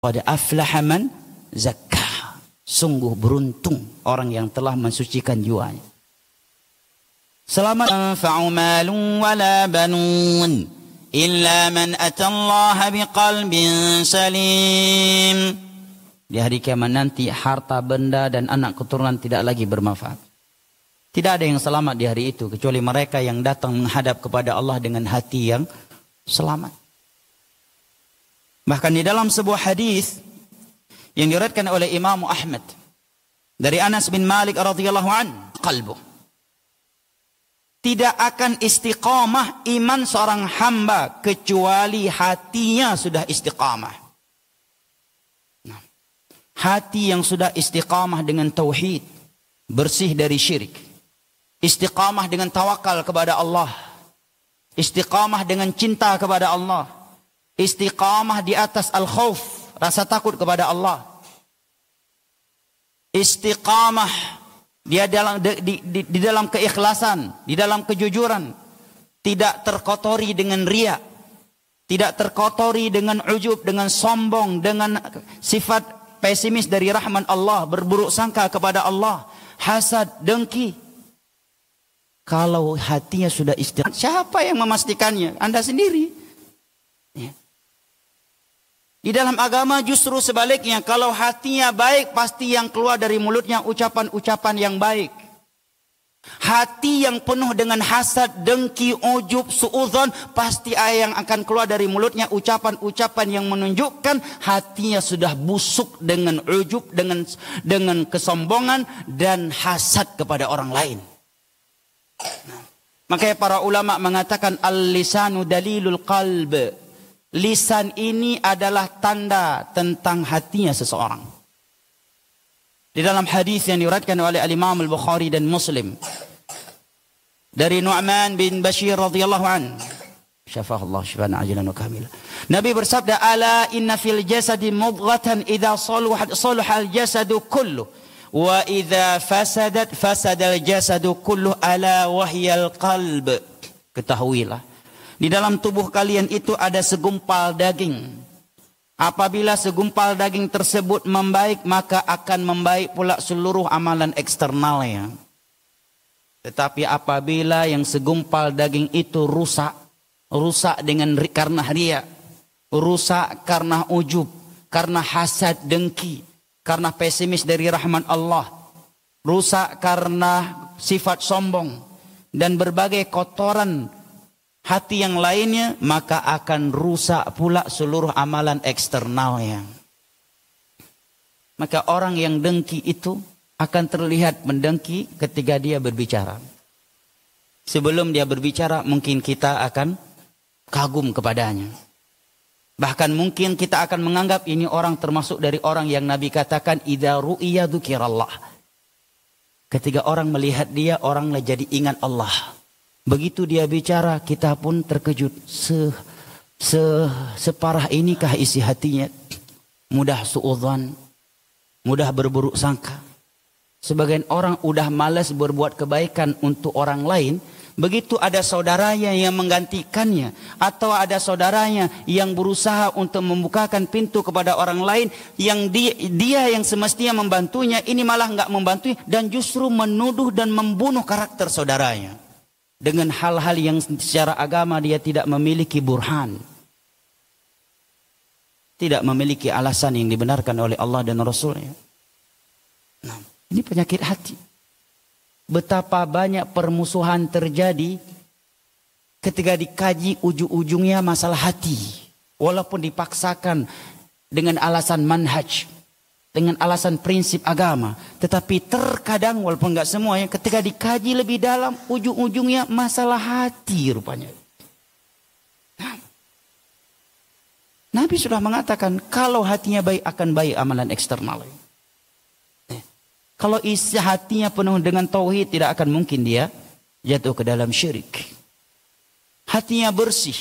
Qad aflaha man zakka. Sungguh beruntung orang yang telah mensucikan jiwanya. Selamat anfa'u malun wala banun illa man atallaha biqalbin salim. Di hari kiamat nanti harta, benda dan anak keturunan tidak lagi bermanfaat. Tidak ada yang selamat di hari itu kecuali mereka yang datang menghadap kepada Allah dengan hati yang selamat. Bahkan di dalam sebuah hadis yang diriwayatkan oleh Imam Ahmad dari Anas bin Malik radhiyallahu anhu, qalbu tidak akan istiqamah iman seorang hamba kecuali hatinya sudah istiqamah. Nah, hati yang sudah istiqamah dengan tauhid, bersih dari syirik, istiqamah dengan tawakal kepada Allah, istiqamah dengan cinta kepada Allah, istiqamah di atas al-khauf, rasa takut kepada Allah, istiqamah dia di dalam keikhlasan, di dalam kejujuran, tidak terkotori dengan riya, tidak terkotori dengan ujub, dengan sombong, dengan sifat pesimis dari rahman Allah, berburuk sangka kepada Allah, hasad, dengki. Kalau hatinya sudah istiqamah, siapa yang memastikannya? Anda sendiri. Ya. Di dalam agama justru sebaliknya, kalau hatinya baik pasti yang keluar dari mulutnya ucapan-ucapan yang baik. Hati yang penuh dengan hasad, dengki, ujub, suudzon, pasti yang akan keluar dari mulutnya ucapan-ucapan yang menunjukkan hatinya sudah busuk dengan ujub, dengan kesombongan dan hasad kepada orang lain. Makanya para ulama mengatakan al-lisanu dalilul qalb. Lisan ini adalah tanda tentang hatinya seseorang. Di dalam hadis yang diriwayatkan oleh Imam Al-Bukhari dan Muslim dari Nu'man bin Bashir radhiyallahu an, syafahullah syifaan ajilan wa kamila. Nabi bersabda, ala inna fil jasadi mudghatan idza salaha al-jasadu kullu wa idza fasadat fasada al-jasadu kullu ala wahyal qalb. Ketahuilah, di dalam tubuh kalian itu ada segumpal daging. Apabila segumpal daging tersebut membaik, maka akan membaik pula seluruh amalan eksternalnya. Tetapi apabila yang segumpal daging itu rusak karena riya, rusak karena ujub, karena hasad, dengki, karena pesimis dari rahman Allah, rusak karena sifat sombong dan berbagai kotoran hati yang lainnya, maka akan rusak pula seluruh amalan eksternalnya. Maka orang yang dengki itu akan terlihat mendengki ketika dia berbicara. Sebelum dia berbicara mungkin kita akan kagum kepadanya. Bahkan mungkin kita akan menganggap ini orang termasuk dari orang yang Nabi katakan idza ru'iya dzukirallah. Ketika orang melihat dia, orang jadi ingat Allah. Begitu dia bicara, kita pun terkejut. Separah inikah isi hatinya? Mudah suudzon, mudah berburuk sangka. Sebagian orang udah malas berbuat kebaikan untuk orang lain. Begitu ada saudaranya yang menggantikannya, atau ada saudaranya yang berusaha untuk membukakan pintu kepada orang lain, yang dia yang semestinya membantunya, ini malah nggak membantu dan justru menuduh dan membunuh karakter saudaranya. Dengan hal-hal yang secara agama dia tidak memiliki burhan. Tidak memiliki alasan yang dibenarkan oleh Allah dan Rasulnya. Nah, ini penyakit hati. Betapa banyak permusuhan terjadi ketika dikaji ujung-ujungnya masalah hati. Walaupun dipaksakan dengan alasan manhaj, dengan alasan prinsip agama, tetapi terkadang walaupun enggak semuanya, ketika dikaji lebih dalam, ujung-ujungnya masalah hati rupanya. Nah, Nabi sudah mengatakan kalau hatinya baik akan baik amalan eksternal. Kalau isi hatinya penuh dengan tauhid, tidak akan mungkin dia jatuh ke dalam syirik. Hatinya bersih,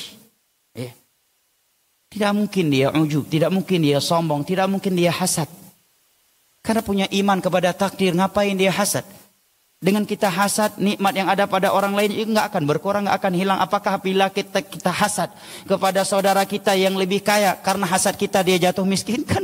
tidak mungkin dia ujub, tidak mungkin dia sombong, tidak mungkin dia hasad. Karena punya iman kepada takdir, ngapain dia hasad? Dengan kita hasad, nikmat yang ada pada orang lain itu nggak akan berkurang, nggak akan hilang. Apakah bila kita hasad kepada saudara kita yang lebih kaya, karena hasad kita dia jatuh miskin? Kan